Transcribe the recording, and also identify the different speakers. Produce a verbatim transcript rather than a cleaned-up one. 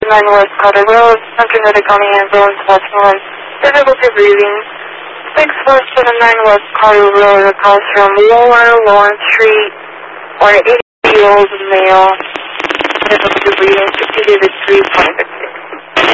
Speaker 1: nine West Carter Road, Central County Ambulance, Westmoreland, difficulty breathing. six four seven nine West Carter Road, across from Lower Lawrence Street, or an eighty-year-old male, difficulty breathing, fifty-three point six.